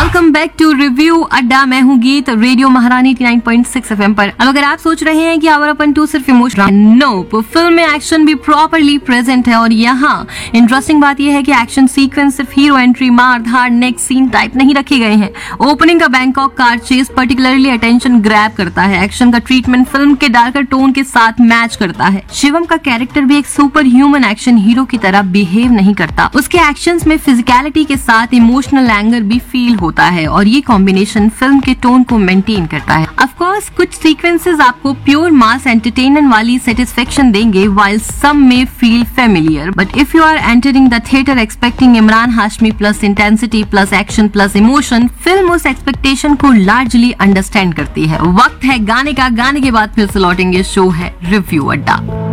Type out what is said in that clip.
Welcome back to review अड्डा। मैं हूँ गीत, रेडियो महारानी 89.6 FM पर। अब अगर आप सोच रहे हैं कि आवर अपन 2 सिर्फ इमोशनल, नो, फिल्म में एक्शन भी प्रॉपरली प्रेजेंट है। और यहाँ इंटरेस्टिंग बात यह है कि एक्शन सीक्वेंस सिर्फ हीरो एंट्री, मार धाड़, नेक्स्ट सीन टाइप नहीं रखे गए हैं। ओपनिंग का Bangkok car chess particularly attention grab करता है। एक्शन का ट्रीटमेंट फिल्म के डार्कर टोन के साथ मैच करता है। शिवम का कैरेक्टर भी एक सुपर ह्यूमन एक्शन हीरो की तरह बिहेव नहीं करता। उसके एक्शंस में फिजिकलिटी के साथ इमोशनल एंगर भी फील होता है और ये कॉम्बिनेशन फिल्म के टोन को मेंटेन करता है। ऑफ कोर्स कुछ सीक्वेंसेस आपको प्योर मास एंटरटेनमेंट वाली सेटिस्फेक्शन देंगे, while some may feel familiar, but if you are entering the theater expecting Imran Hashmi plus intensity plus action plus emotion, film उस एक्सपेक्टेशन को लार्जली अंडरस्टैंड करती है। वक्त है गाने का, गाने के बाद फिर से लौटेंगे। शो है रिव्यू अड्डा।